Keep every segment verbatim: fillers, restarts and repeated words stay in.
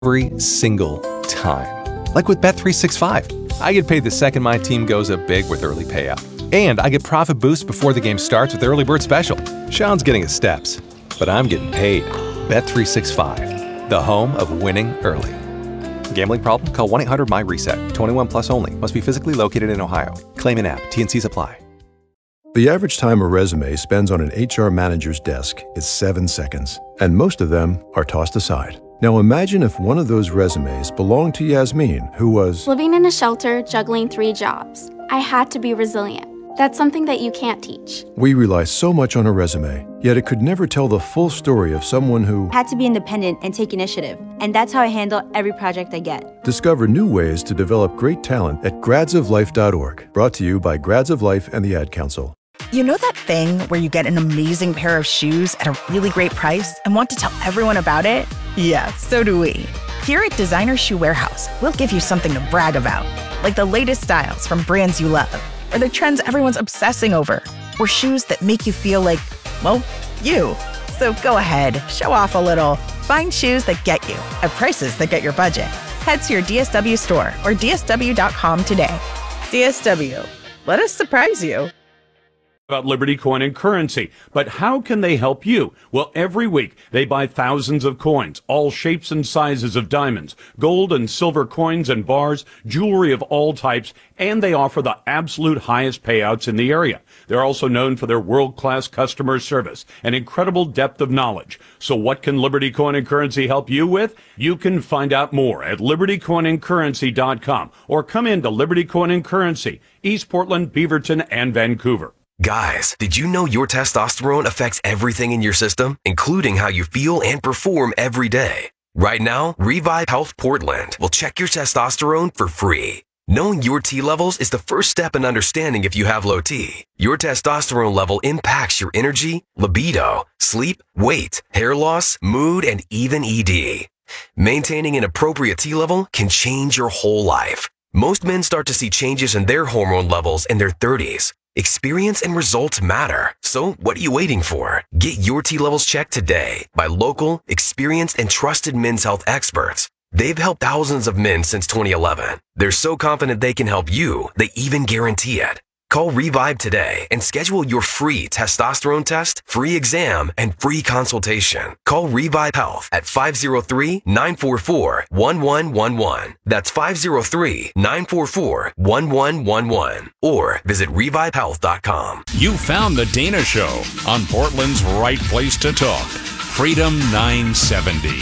every single time. Like with Bet three sixty-five. I get paid the second my team goes up big with early payout. And I get profit boost before the game starts with Early Bird Special. Sean's getting his steps, but I'm getting paid. Bet three sixty-five, the home of winning early. Gambling problem? Call one eight hundred M Y reset. twenty-one plus only. Must be physically located in Ohio. Claim in app. T and Cs apply. The average time a resume spends on an H R manager's desk is seven seconds, and most of them are tossed aside. Now imagine if one of those resumes belonged to Yasmin, who was living in a shelter, juggling three jobs. I had to be resilient. That's something that you can't teach. We rely so much on a resume, yet it could never tell the full story of someone who had to be independent and take initiative. And that's how I handle every project I get. Discover new ways to develop great talent at grads of life dot org. Brought to you by Grads of Life and the Ad Council. You know that thing where you get an amazing pair of shoes at a really great price and want to tell everyone about it? Yeah, so do we. Here at Designer Shoe Warehouse, we'll give you something to brag about, like the latest styles from brands you love, or the trends everyone's obsessing over, or shoes that make you feel like, well, you. So go ahead, show off a little. Find shoes that get you at prices that get your budget. Head to your D S W store or D S W dot com today. D S W, let us surprise you. About Liberty Coin and Currency, but how can they help you? Well, every week they buy thousands of coins, all shapes and sizes of diamonds, gold and silver coins and bars, jewelry of all types, and they offer the absolute highest payouts in the area. They're also known for their world-class customer service and incredible depth of knowledge. So what can Liberty Coin and Currency help you with? You can find out more at liberty coin and currency dot com or come into Liberty Coin and Currency, East Portland, Beaverton, and Vancouver. Guys, did you know your testosterone affects everything in your system, including how you feel and perform every day? Right now, Revive Health Portland will check your testosterone for free. Knowing your T levels is the first step in understanding if you have low T. Your testosterone level impacts your energy, libido, sleep, weight, hair loss, mood, and even E D. Maintaining an appropriate T level can change your whole life. Most men start to see changes in their hormone levels in their thirties. Experience and results matter. So what are you waiting for? Get your T levels checked today by local, experienced, and trusted men's health experts. They've helped thousands of men since twenty eleven. They're so confident they can help you, they even guarantee it. Call Revive today and schedule your free testosterone test, free exam, and free consultation. Call Revive Health at five oh three, nine four four, one one one one. That's five oh three, nine four four, one one one one. Or visit revive health dot com. You found The Dana Show on Portland's right place to talk. Freedom nine seventy.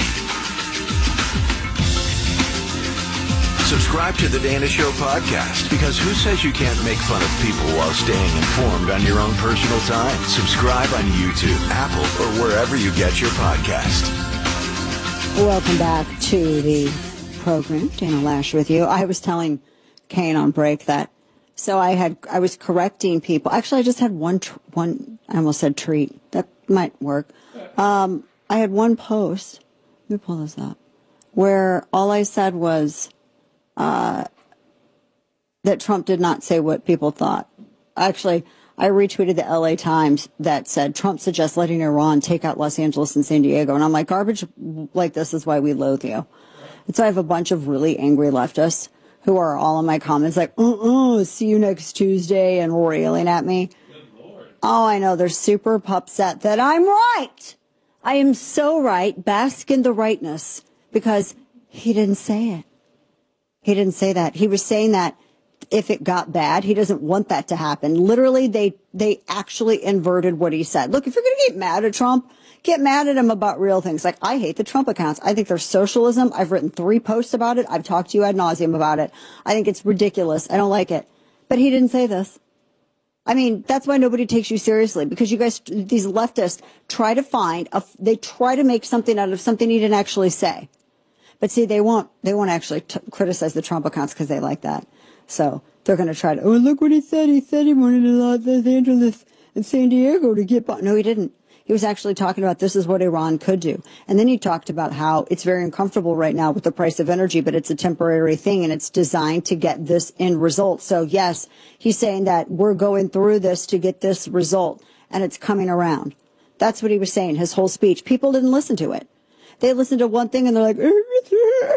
Subscribe to the Dana Show podcast, because who says you can't make fun of people while staying informed on your own personal time? Subscribe on YouTube, Apple, or wherever you get your podcast. Welcome back to the program. Dana Lash with you. I was telling Kane on break that, so I had, I was correcting people. Actually, I just had one, tr- one, I almost said treat. That might work. Um, I had one post, let me pull this up, where all I said was, Uh, that Trump did not say what people thought. Actually, I retweeted the L A Times that said Trump suggests letting Iran take out Los Angeles and San Diego. And I'm like, garbage like this is why we loathe you. And so I have a bunch of really angry leftists who are all in my comments like, uh-uh, see you next Tuesday, and railing at me. Oh, I know. They're super upset that I'm right. I am so right. Bask in the rightness, because he didn't say it. He didn't say that. He was saying that if it got bad, he doesn't want that to happen. Literally, they they actually inverted what he said. Look, if you're going to get mad at Trump, get mad at him about real things. Like, I hate the Trump accounts. I think they're socialism. I've written three posts about it. I've talked to you ad nauseum about it. I think it's ridiculous. I don't like it. But he didn't say this. I mean, that's why nobody takes you seriously, because you guys, these leftists, try to find, a, they try to make something out of something he didn't actually say. But see, they won't, they won't actually t- criticize the Trump accounts because they like that. So they're going to try to, oh, look what he said. He said he wanted Los Angeles and San Diego to get, no, he didn't. He was actually talking about this is what Iran could do. And then he talked about how it's very uncomfortable right now with the price of energy, but it's a temporary thing and it's designed to get this end result. So yes, he's saying that we're going through this to get this result and it's coming around. That's what he was saying, his whole speech. People didn't listen to it. they listen to one thing and they're like,